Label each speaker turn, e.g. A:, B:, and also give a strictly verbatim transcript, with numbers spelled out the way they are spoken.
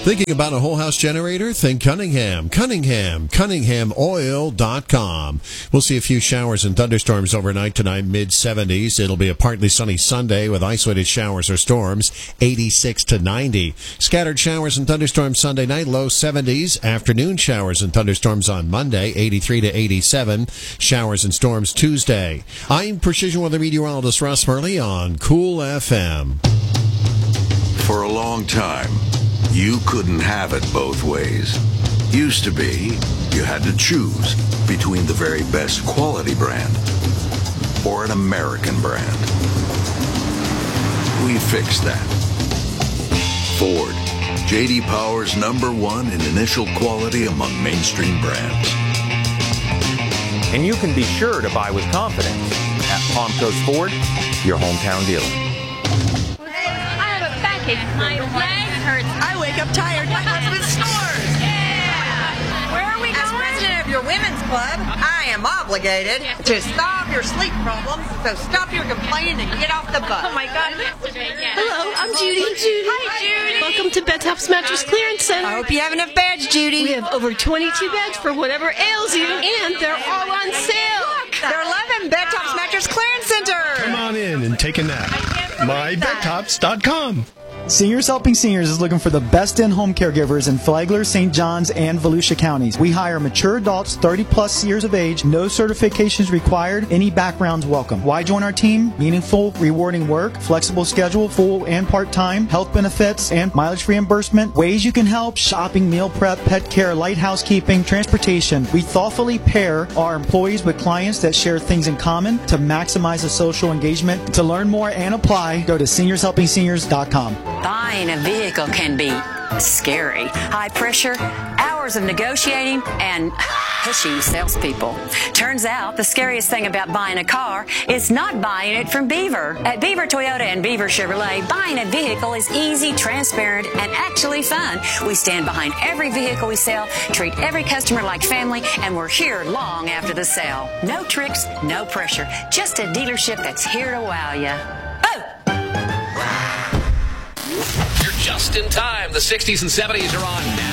A: Thinking about a whole house generator? Think Cunningham. Cunningham. Cunningham Oil dot com. We'll see a few showers and thunderstorms overnight tonight, mid seventies. It'll be a partly sunny Sunday with isolated showers or storms, eighty-six to ninety. Scattered showers and thunderstorms Sunday night, low seventies. Afternoon showers and thunderstorms on Monday, eighty-three to eighty-seven. Showers and storms Tuesday. I'm Precision Weather Meteorologist Russ Murley on Cool F M.
B: For a long time, you couldn't have it both ways. Used to be, you had to choose between the very best quality brand or an American brand. We fixed that. Ford, J D Power's number one in initial quality among mainstream brands.
C: And you can be sure to buy with confidence at Palm Coast Ford, your hometown dealer.
D: I have a backache. My leg hurts.
E: I wake up tired. My husband snores.
D: Yeah. Where are we
E: As
D: going?
E: president of your women's club, I am obligated to solve your sleep problems. So stop your complaining and get off the bus.
D: Oh my God.
F: Hello, I'm Judy.
D: Judy. Hi, Judy.
F: Welcome to Bedtops Mattress Clearance Center.
E: I hope you have enough beds, Judy.
F: We have over twenty-two beds for whatever ails you, and they're all on sale.
E: They're eleven Bedtops Mattress Clearance Center.
G: Come on in and take a nap. my bed tops dot com.
H: Seniors Helping Seniors is looking for the best in-home caregivers in Flagler, Saint Johns, and Volusia counties. We hire mature adults, thirty plus years of age, no certifications required, any backgrounds welcome. Why join our team? Meaningful, rewarding work, flexible schedule, full and part-time, health benefits, and mileage reimbursement. Ways you can help: shopping, meal prep, pet care, light housekeeping, transportation. We thoughtfully pair our employees with clients that share things in common to maximize the social engagement. To learn more and apply, go to seniors helping seniors dot com.
I: Buying a vehicle can be scary. High pressure, hours of negotiating, and pushy salespeople. Turns out the scariest thing about buying a car is not buying it from Beaver. At Beaver Toyota and Beaver Chevrolet, buying a vehicle is easy, transparent, and actually fun. We stand behind every vehicle we sell, treat every customer like family, and we're here long after the sale. No tricks, no pressure. Just a dealership that's here to wow you.
J: You're just in time. The sixties and seventies are on now.